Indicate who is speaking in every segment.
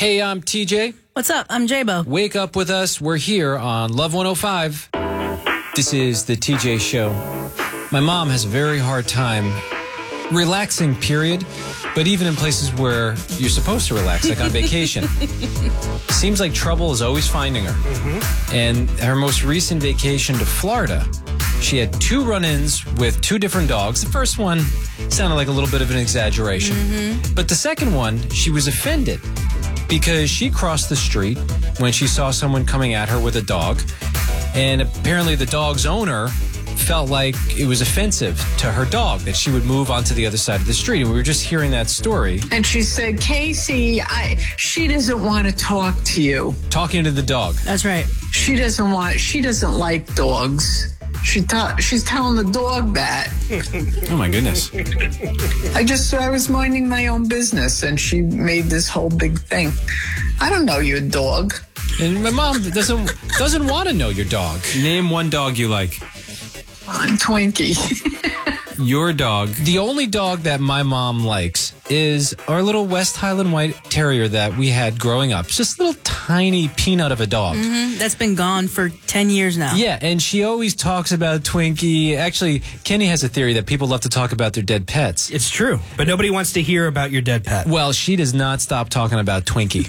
Speaker 1: Hey, I'm TJ.
Speaker 2: What's up? I'm J-Bo.
Speaker 1: Wake up with us. We're here on Love 105. This is the TJ Show. My mom has a very hard time relaxing, period. But even in places where you're supposed to relax, like on vacation, seems like trouble is always finding her. Mm-hmm. And her most recent vacation to Florida, she had 2 run-ins with 2 different dogs. The first one sounded like a little bit of an exaggeration. Mm-hmm. But the second one, she was offended because she crossed the street when she saw someone coming at her with a dog. And apparently the dog's owner felt like it was offensive to her dog that she would move onto the other side of the street. And we were just hearing that story.
Speaker 3: And she said, Casey, she doesn't want to talk to you.
Speaker 1: Talking to the dog.
Speaker 2: That's right.
Speaker 3: She doesn't like dogs. She's telling the dog that.
Speaker 1: Oh, my goodness.
Speaker 3: I was minding my own business, and she made this whole big thing. I don't know your dog.
Speaker 1: And my mom doesn't want to know your dog. Name one dog you like.
Speaker 3: Twinkie.
Speaker 1: Your dog. The only dog that my mom likes is our little West Highland White Terrier that we had growing up. It's just a little tiny peanut of a dog.
Speaker 2: Mm-hmm. That's been gone for 10 years now.
Speaker 1: Yeah, and she always talks about Twinkie. Actually, Kenny has a theory that people love to talk about their dead pets.
Speaker 4: It's true, but nobody wants to hear about your dead pet.
Speaker 1: Well, she does not stop talking about Twinkie.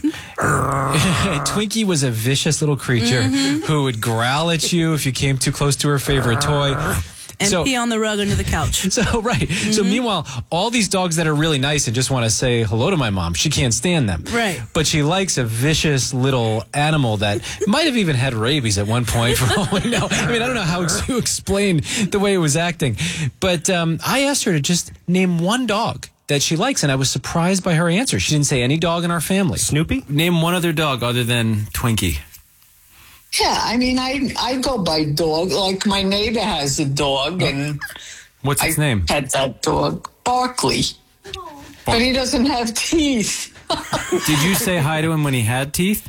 Speaker 1: Twinkie was a vicious little creature who would growl at you if you came too close to her favorite toy.
Speaker 2: And pee on the rug under the couch.
Speaker 1: So meanwhile, all these dogs that are really nice and just want to say hello to my mom, she can't stand them.
Speaker 2: Right.
Speaker 1: But she likes a vicious little animal that might have even had rabies at one point for all we know. I mean, I don't know how to explain the way it was acting. But I asked her to just name one dog that she likes, and I was surprised by her answer. She didn't say any dog in our family.
Speaker 4: Snoopy?
Speaker 1: Name one other dog other than Twinkie.
Speaker 3: Yeah, I mean, I go by dog. Like, my neighbor has a dog, and
Speaker 1: what's its name?
Speaker 3: I had that dog, Barkley. But he doesn't have teeth.
Speaker 1: Did you say hi to him when he had teeth?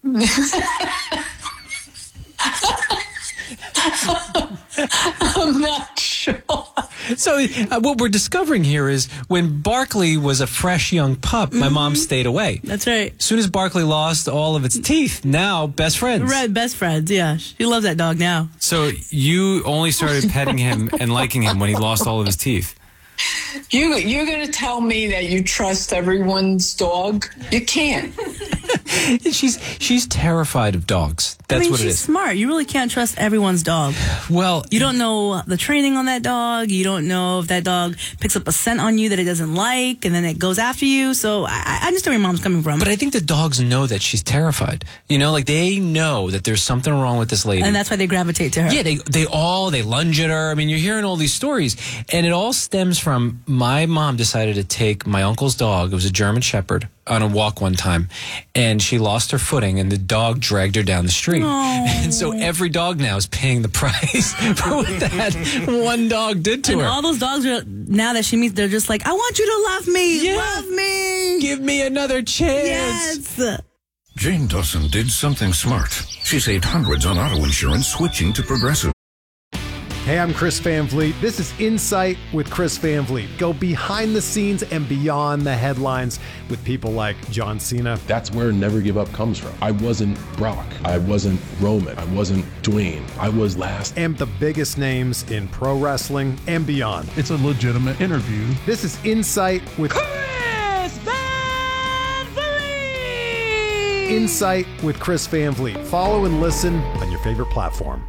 Speaker 3: I'm not sure.
Speaker 1: So what we're discovering here is when Barkley was a fresh young pup, my mom stayed away.
Speaker 2: That's right.
Speaker 1: As soon as Barkley lost all of its teeth, now best friends.
Speaker 2: Right, best friends, yeah. She loves that dog now.
Speaker 1: So you only started petting him and liking him when he lost all of his teeth.
Speaker 3: You're going to tell me that you trust everyone's dog? You can't.
Speaker 1: She's terrified of dogs. That's what it is.
Speaker 2: She's smart. You really can't trust everyone's dog.
Speaker 1: Well,
Speaker 2: you don't know the training on that dog. You don't know if that dog picks up a scent on you that it doesn't like, and then it goes after you. So I understand where your mom's coming from.
Speaker 1: But I think the dogs know that she's terrified. You know, like they know that there's something wrong with this lady.
Speaker 2: And that's why they gravitate to her.
Speaker 1: Yeah, they lunge at her. I mean, you're hearing all these stories. And it all stems from my mom decided to take my uncle's dog. It was a German Shepherd on a walk one time, and she lost her footing, and the dog dragged her down the street.
Speaker 2: Aww.
Speaker 1: And so every dog now is paying the price for what that one dog did to her.
Speaker 2: And all those dogs, now that she meets, they're just like, I want you to love me.
Speaker 1: Yeah.
Speaker 2: Love me.
Speaker 1: Give me another chance.
Speaker 2: Yes.
Speaker 5: Jane Dawson did something smart. She saved hundreds on auto insurance switching to Progressive.
Speaker 6: Hey, I'm Chris Van Vliet. This is Insight with Chris Van Vliet. Go behind the scenes and beyond the headlines with people like John Cena.
Speaker 7: That's where Never Give Up comes from. I wasn't Brock. I wasn't Roman. I wasn't Dwayne. I was last.
Speaker 6: And the biggest names in pro wrestling and beyond.
Speaker 8: It's a legitimate interview.
Speaker 6: This is Insight with
Speaker 9: Chris Van Vliet.
Speaker 6: Insight with Chris Van Vliet. Follow and listen on your favorite platform.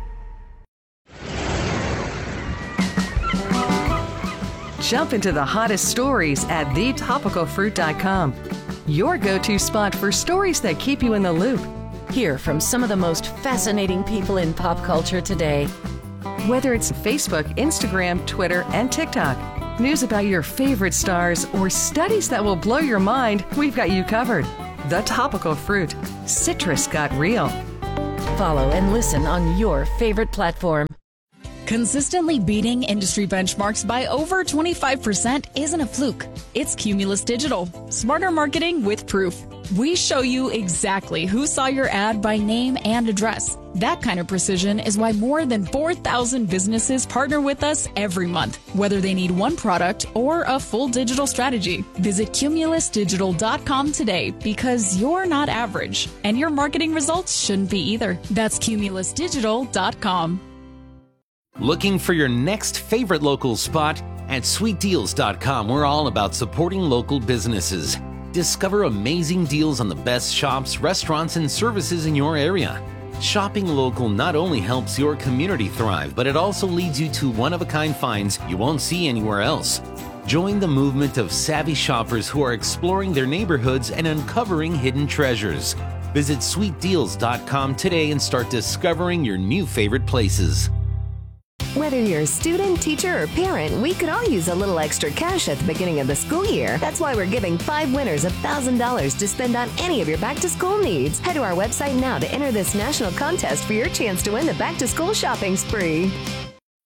Speaker 10: Jump into the hottest stories at thetopicalfruit.com. Your go-to spot for stories that keep you in the loop.
Speaker 11: Hear from some of the most fascinating people in pop culture today.
Speaker 10: Whether it's Facebook, Instagram, Twitter, and TikTok, news about your favorite stars, or studies that will blow your mind, we've got you covered. The Topical Fruit. Citrus got real.
Speaker 11: Follow and listen on your favorite platform.
Speaker 12: Consistently beating industry benchmarks by over 25% isn't a fluke. It's Cumulus Digital. Smarter marketing with proof. We show you exactly who saw your ad by name and address. That kind of precision is why more than 4,000 businesses partner with us every month, whether they need one product or a full digital strategy. Visit CumulusDigital.com today because you're not average, and your marketing results shouldn't be either. That's CumulusDigital.com.
Speaker 13: Looking for your next favorite local spot? At SweetDeals.com, we're all about supporting local businesses. Discover amazing deals on the best shops, restaurants, and services in your area. Shopping local not only helps your community thrive, but it also leads you to one-of-a-kind finds you won't see anywhere else. Join the movement of savvy shoppers who are exploring their neighborhoods and uncovering hidden treasures. Visit SweetDeals.com today and start discovering your new favorite places.
Speaker 14: Whether you're a student, teacher, or parent, we could all use a little extra cash at the beginning of the school year. That's why we're giving 5 winners $1,000 to spend on any of your back-to-school needs. Head to our website now to enter this national contest for your chance to win the back-to-school shopping spree.